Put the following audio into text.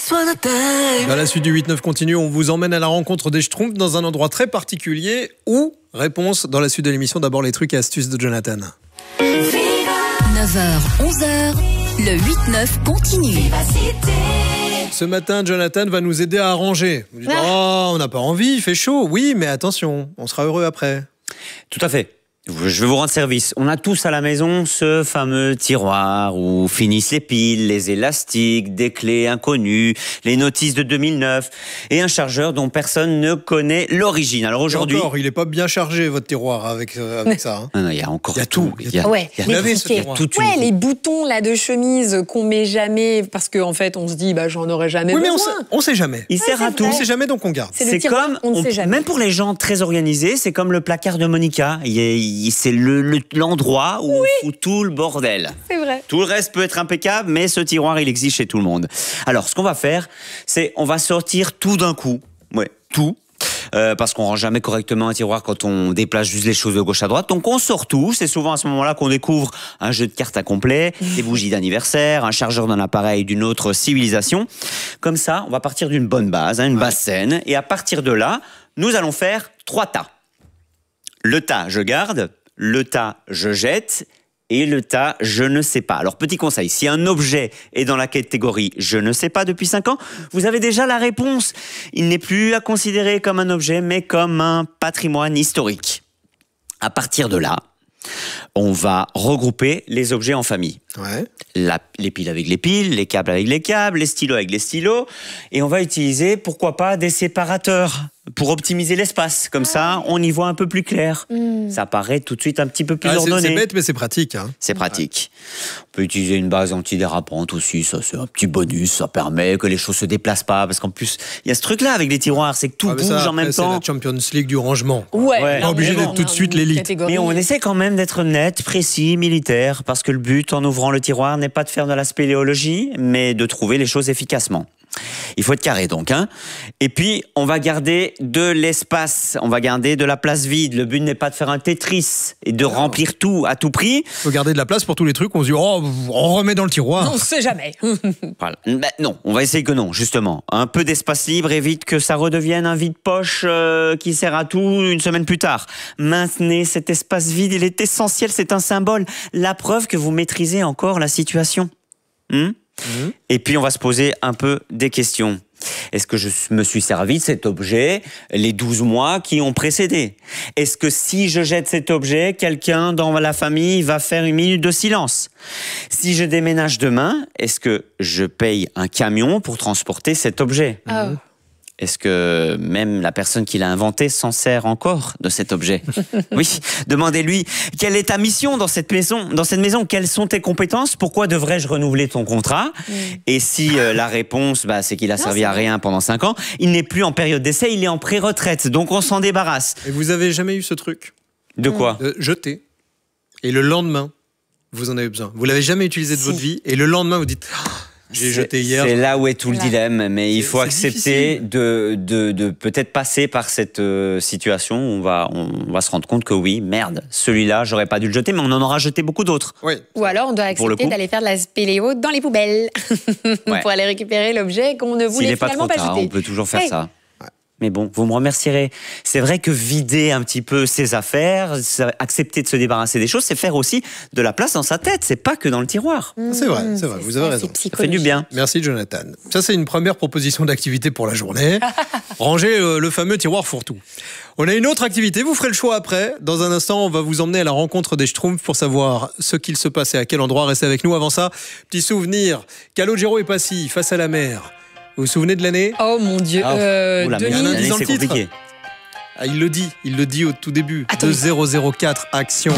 Dans la suite du 8-9 continue, on vous emmène à la rencontre des Schtroumpfs dans un endroit très particulier. Où? Réponse dans la suite de l'émission. D'abord les trucs et astuces de Jonathan. 9h, 11h, le 8-9 continue. Ce matin, Jonathan va nous aider à arranger. Vous dites, oh, on n'a pas envie, il fait chaud. Oui, mais attention, on sera heureux après. Tout à fait. Je vais vous rendre service. On a tous à la maison ce fameux tiroir où finissent les piles, les élastiques, des clés inconnues, les notices de 2009 et un chargeur dont personne ne connaît l'origine. Alors aujourd'hui... Encore, il n'est pas bien chargé, votre tiroir, avec ça. Hein. Non, il y a encore tout. Il y a les boutons là, de chemise qu'on met jamais parce qu'en fait, on se dit, j'en aurai jamais besoin. Mais on sait jamais. Il sert à tout. On sait jamais, donc on garde. C'est comme, on ne sait jamais. Même pour les gens très organisés, c'est comme le placard de Monica. C'est l'endroit où on fout tout le bordel. C'est vrai. Tout le reste peut être impeccable, mais ce tiroir, il existe chez tout le monde. Alors, ce qu'on va faire, c'est on va sortir tout d'un coup. Ouais, tout. Parce qu'on range jamais correctement un tiroir quand on déplace juste les choses de gauche à droite. Donc on sort tout. C'est souvent à ce moment-là qu'on découvre un jeu de cartes incomplet, des bougies d'anniversaire, un chargeur d'un appareil d'une autre civilisation. Comme ça, on va partir d'une bonne base, une base saine. Et à partir de là, nous allons faire 3 tas. Le tas, je garde. Le tas, je jette. Et le tas, je ne sais pas. Alors, petit conseil, si un objet est dans la catégorie « je ne sais pas » depuis 5 ans, vous avez déjà la réponse. Il n'est plus à considérer comme un objet, mais comme un patrimoine historique. À partir de là, on va regrouper les objets en famille. Ouais. Les piles avec les piles, les câbles avec les câbles, les stylos avec les stylos. Et on va utiliser, pourquoi pas, des séparateurs pour optimiser l'espace. Comme ça, on y voit un peu plus clair. Ça paraît tout de suite un petit peu plus ordonné. C'est bête, mais c'est pratique. Hein. C'est pratique. On peut utiliser une base antidérapante aussi. Ça, c'est un petit bonus. Ça permet que les choses se déplacent pas. Parce qu'en plus, il y a ce truc-là avec les tiroirs. C'est que tout bouge en même temps. C'est la Champions League du rangement. Ouais. Pas obligé d'être tout de suite l'élite. Mais on essaie quand même d'être net, précis, militaire. Parce que le but, en ouvrant le tiroir, n'est pas de faire de la spéléologie, mais de trouver les choses efficacement. Il faut être carré donc. Hein. Et puis, on va garder de l'espace, on va garder de la place vide. Le but n'est pas de faire un Tetris et de remplir tout à tout prix. Il faut garder de la place pour tous les trucs. On se dit, oh, on remet dans le tiroir. On ne sait jamais. Voilà. Non, on va essayer que non, justement. Un peu d'espace libre évite que ça redevienne un vide-poche qui sert à tout une semaine plus tard. Maintenez cet espace vide, il est essentiel, c'est un symbole. La preuve que vous maîtrisez encore la situation. Et puis on va se poser un peu des questions. Est-ce que je me suis servi de cet objet les 12 mois qui ont précédé? Est-ce que si je jette cet objet, quelqu'un dans la famille va faire une minute de silence? Si je déménage demain, est-ce que je paye un camion pour transporter cet objet? Est-ce que même la personne qui l'a inventé s'en sert encore de cet objet? Oui, demandez-lui, quelle est ta mission dans cette maison? Quelles sont tes compétences? Pourquoi devrais-je renouveler ton contrat? Et si la réponse, c'est qu'il a servi à rien pendant 5 ans, il n'est plus en période d'essai, il est en pré-retraite, donc on s'en débarrasse. Et vous avez jamais eu ce truc? De quoi? Jeter. Et le lendemain, vous en avez besoin. Vous l'avez jamais utilisé de votre vie, et le lendemain, vous dites... J'ai jeté hier. C'est là où est tout le dilemme, mais il faut accepter de peut-être passer par cette situation. On va se rendre compte que oui, merde, celui-là, j'aurais pas dû le jeter, mais on en aura jeté beaucoup d'autres. Oui. Ou alors on doit accepter d'aller faire de la spéléo dans les poubelles pour aller récupérer l'objet qu'on ne voulait finalement pas jeter. On peut toujours faire ça. Mais bon, vous me remercierez. C'est vrai que vider un petit peu ses affaires, accepter de se débarrasser des choses, c'est faire aussi de la place dans sa tête. C'est pas que dans le tiroir. C'est vrai, vous avez raison. Ça fait du bien. Merci Jonathan. Ça, c'est une première proposition d'activité pour la journée. Ranger le fameux tiroir fourre-tout. On a une autre activité, vous ferez le choix après. Dans un instant, on va vous emmener à la rencontre des Schtroumpfs pour savoir ce qu'il se passe et à quel endroit. Restez avec nous. Avant ça, petit souvenir. Calogero et Passy, face à la mer. Vous vous souvenez de l'année? Oh mon Dieu, Denis, c'est compliqué. Il le dit au tout début. 2004, action.